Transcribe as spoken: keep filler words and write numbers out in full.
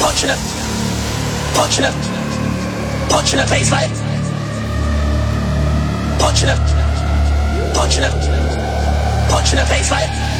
punch in the, punch in the, punch in the face like, punch in the, punch in the, punch in the face like.